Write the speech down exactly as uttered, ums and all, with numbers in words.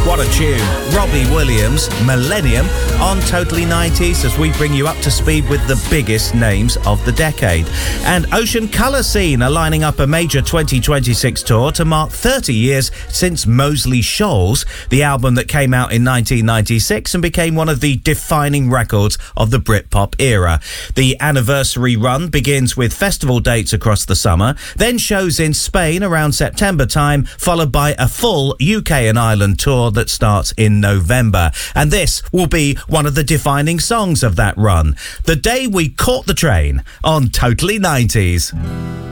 What a tune. Robbie Williams, Millennium, on Totally nineties as we bring you up to speed with the biggest names of the decade. And Ocean Colour Scene are lining up a major twenty twenty-six tour to mark thirty years since Moseley Shoals, the album that came out in nineteen ninety-six and became one of the defining records of the Britpop era. The anniversary run begins with festival dates across the summer, then shows in Spain around September time, followed by a full U K and Ireland tour that starts in November. And this will be one of the defining songs of that run, The Day We Caught the Train, on Totally nineties.